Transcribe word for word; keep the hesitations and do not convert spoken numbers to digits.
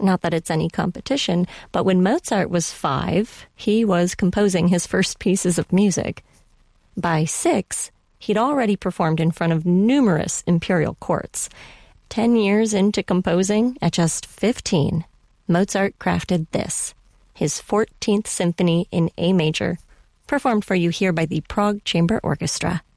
Not that it's any competition, but when Mozart was five, he was composing his first pieces of music. By six, he'd already performed in front of numerous imperial courts. Ten years into composing, at just fifteen, Mozart crafted this, his fourteenth Symphony in A major, performed for you here by the Prague Chamber Orchestra.